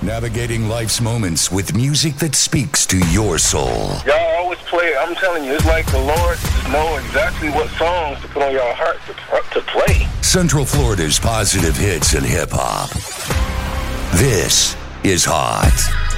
Navigating life's moments with music that speaks to your soul. Y'all always play, I'm telling you, it's like the Lord know exactly what songs to put on your heart to play. Central Florida's positive hits and hip-hop. This is Hot.